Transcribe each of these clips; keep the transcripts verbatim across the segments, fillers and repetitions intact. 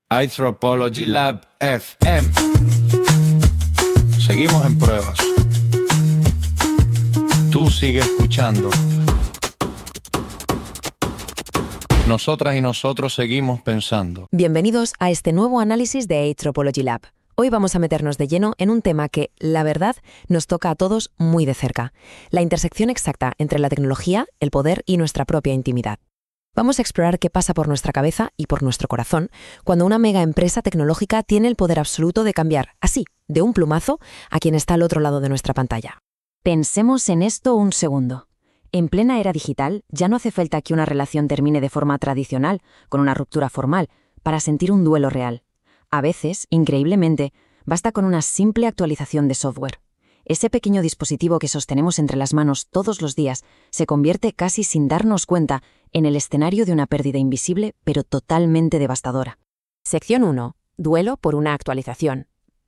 Anthropology Lab F M. Seguimos en pruebas. Tú sigue escuchando. Nosotras y nosotros seguimos pensando. Bienvenidos a este nuevo análisis de Anthropology Lab. Hoy vamos a meternos de lleno en un tema que, la verdad, nos toca a todos muy de cerca. La intersección exacta entre la tecnología, el poder y nuestra propia intimidad. Vamos a explorar qué pasa por nuestra cabeza y por nuestro corazón cuando una mega empresa tecnológica tiene el poder absoluto de cambiar, así, de un plumazo, a quien está al otro lado de nuestra pantalla. Pensemos en esto un segundo. En plena era digital, ya no hace falta que una relación termine de forma tradicional, con una ruptura formal, para sentir un duelo real. A veces, increíblemente, basta con una simple actualización de software. Ese pequeño dispositivo que sostenemos entre las manos todos los días se convierte casi sin darnos cuenta en el escenario de una pérdida invisible pero totalmente devastadora. Sección uno. Duelo por una actualización.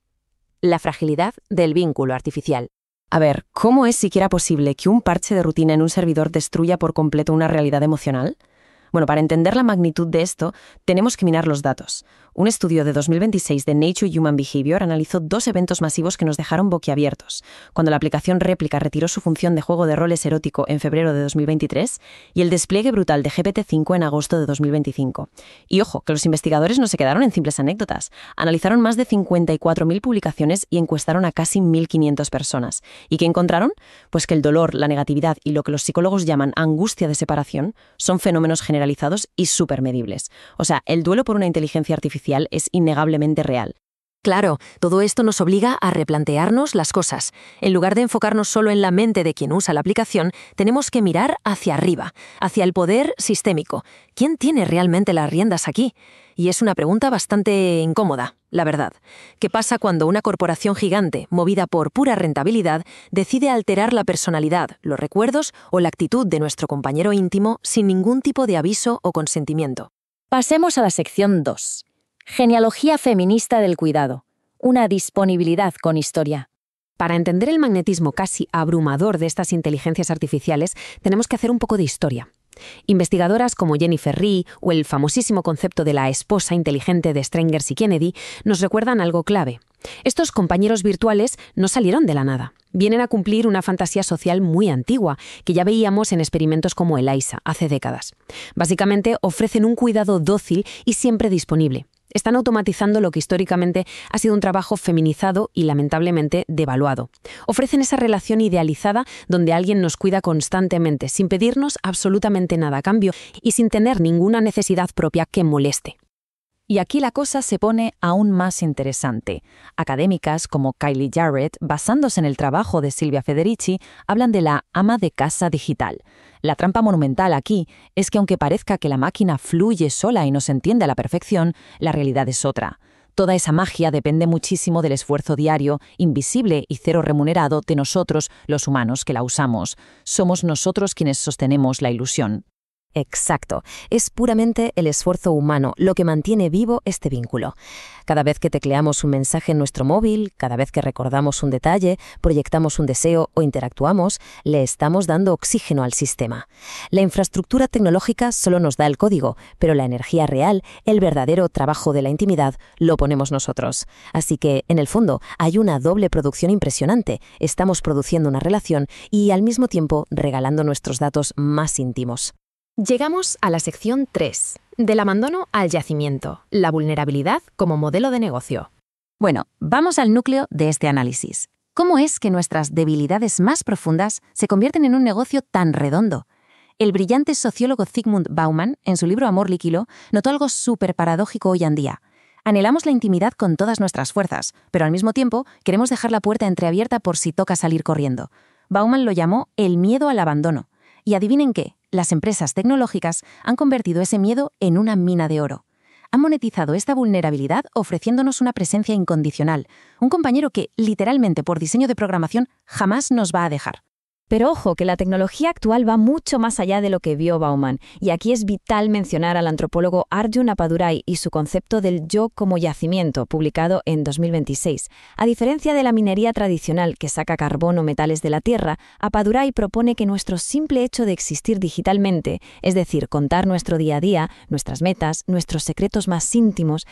La fragilidad del vínculo artificial. A ver, ¿cómo es siquiera posible que un parche de rutina en un servidor destruya por completo una realidad emocional? Bueno, para entender la magnitud de esto, tenemos que mirar los datos. Un estudio de dos mil veintiséis de Nature Human Behavior analizó dos eventos masivos que nos dejaron boquiabiertos, cuando la aplicación Réplica retiró su función de juego de roles erótico en febrero de dos mil veintitrés y el despliegue brutal de G P T cinco en agosto de dos mil veinticinco. Y ojo, que los investigadores no se quedaron en simples anécdotas. Analizaron más de cincuenta y cuatro mil publicaciones y encuestaron a casi mil quinientas personas. ¿Y qué encontraron? Pues que el dolor, la negatividad y lo que los psicólogos llaman angustia de separación son fenómenos generalizados y supermedibles. O sea, el duelo por una inteligencia artificial es innegablemente real. Claro, todo esto nos obliga a replantearnos las cosas. En lugar de enfocarnos solo en la mente de quien usa la aplicación, tenemos que mirar hacia arriba, hacia el poder sistémico. ¿Quién tiene realmente las riendas aquí? Y es una pregunta bastante incómoda, la verdad. ¿Qué pasa cuando una corporación gigante, movida por pura rentabilidad, decide alterar la personalidad, los recuerdos o la actitud de nuestro compañero íntimo sin ningún tipo de aviso o consentimiento? Pasemos a la sección dos. Genealogía feminista del cuidado. Una disponibilidad con historia. Para entender el magnetismo casi abrumador de estas inteligencias artificiales, tenemos que hacer un poco de historia. Investigadoras como Jennifer Ree o el famosísimo concepto de la esposa inteligente de Strangers y Kennedy nos recuerdan algo clave. Estos compañeros virtuales no salieron de la nada. Vienen a cumplir una fantasía social muy antigua, que ya veíamos en experimentos como ELIZA hace décadas. Básicamente ofrecen un cuidado dócil y siempre disponible. Están automatizando lo que históricamente ha sido un trabajo feminizado y lamentablemente devaluado. Ofrecen esa relación idealizada donde alguien nos cuida constantemente, sin pedirnos absolutamente nada a cambio y sin tener ninguna necesidad propia que moleste. Y aquí la cosa se pone aún más interesante. Académicas como Kylie Jarrett, basándose en el trabajo de Silvia Federici, hablan de la ama de casa digital. La trampa monumental aquí es que aunque parezca que la máquina fluye sola y nos entiende a la perfección, la realidad es otra. Toda esa magia depende muchísimo del esfuerzo diario, invisible y cero remunerado de nosotros, los humanos que la usamos. Somos nosotros quienes sostenemos la ilusión. Exacto. Es puramente el esfuerzo humano lo que mantiene vivo este vínculo. Cada vez que tecleamos un mensaje en nuestro móvil, cada vez que recordamos un detalle, proyectamos un deseo o interactuamos, le estamos dando oxígeno al sistema. La infraestructura tecnológica solo nos da el código, pero la energía real, el verdadero trabajo de la intimidad, lo ponemos nosotros. Así que, en el fondo, hay una doble producción impresionante. Estamos produciendo una relación y, al mismo tiempo, regalando nuestros datos más íntimos. Llegamos a la sección tres, del abandono al yacimiento, la vulnerabilidad como modelo de negocio. Bueno, vamos al núcleo de este análisis. ¿Cómo es que nuestras debilidades más profundas se convierten en un negocio tan redondo? El brillante sociólogo Zygmunt Bauman, en su libro Amor líquido, notó algo súper paradójico hoy en día. Anhelamos la intimidad con todas nuestras fuerzas, pero al mismo tiempo queremos dejar la puerta entreabierta por si toca salir corriendo. Bauman lo llamó el miedo al abandono. Y adivinen qué, las empresas tecnológicas han convertido ese miedo en una mina de oro. Han monetizado esta vulnerabilidad ofreciéndonos una presencia incondicional, un compañero que, literalmente por diseño de programación, jamás nos va a dejar. Pero ojo, que la tecnología actual va mucho más allá de lo que vio Bauman, y aquí es vital mencionar al antropólogo Arjun Appadurai y su concepto del yo como yacimiento, publicado en dos mil veintiséis. A diferencia de la minería tradicional que saca carbón o metales de la tierra, Appadurai propone que nuestro simple hecho de existir digitalmente, es decir, contar nuestro día a día, nuestras metas, nuestros secretos más íntimos,